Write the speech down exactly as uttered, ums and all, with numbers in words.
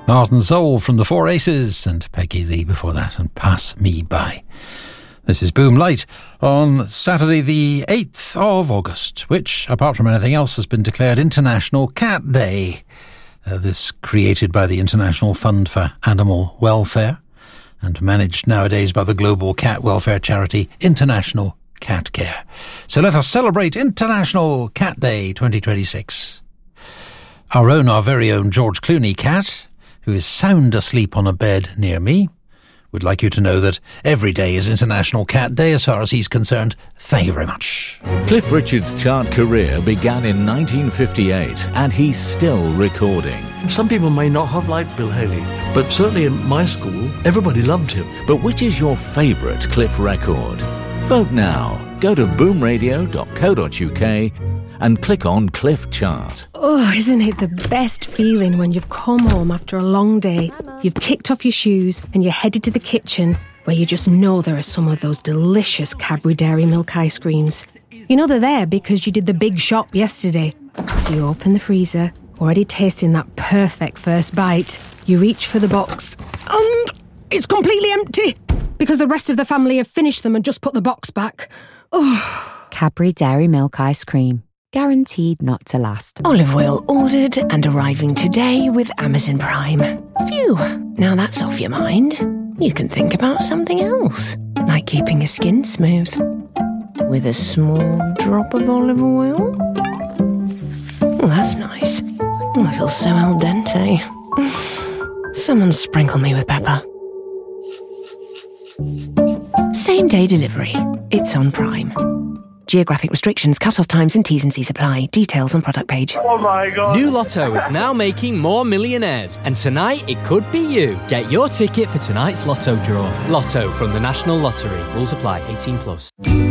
Heart and Soul from the Four Aces, and Peggy Lee before that, and Pass Me By. This is Boom Light on Saturday the eighth of August, which, apart from anything else, has been declared International Cat Day. Uh, this created by the International Fund for Animal Welfare and managed nowadays by the global cat welfare charity International Cat Care. So let us celebrate International Cat Day twenty twenty-six. Our own, our very own George Clooney cat, who is sound asleep on a bed near me, would like you to know that every day is International Cat Day as far as he's concerned. Thank you very much. Cliff Richard's chart career began in nineteen fifty-eight, and he's still recording. Some people may not have liked Bill Haley, but certainly in my school, everybody loved him. But which is your favourite Cliff record? Vote now. Go to boom radio dot co dot uk and click on Cliff Chart. Oh, isn't it the best feeling when you've come home after a long day, you've kicked off your shoes and you're headed to the kitchen where you just know there are some of those delicious Cadbury Dairy Milk ice creams. You know they're there because you did the big shop yesterday. So you open the freezer, already tasting that perfect first bite. You reach for the box and it's completely empty because the rest of the family have finished them and just put the box back. Oh. Cadbury Dairy Milk ice cream. Guaranteed not to last. Olive oil ordered and arriving today with Amazon Prime. Phew, now that's off your mind. You can think about something else, like keeping your skin smooth. With a small drop of olive oil. Oh, that's nice. Oh, I feel so al dente. Someone sprinkle me with pepper. Same day delivery. It's on Prime. Geographic restrictions, cut-off times and T's and C's apply. Details on product page. Oh my God. New Lotto is now making more millionaires. And tonight, it could be you. Get your ticket for tonight's Lotto draw. Lotto from the National Lottery. Rules apply. eighteen plus.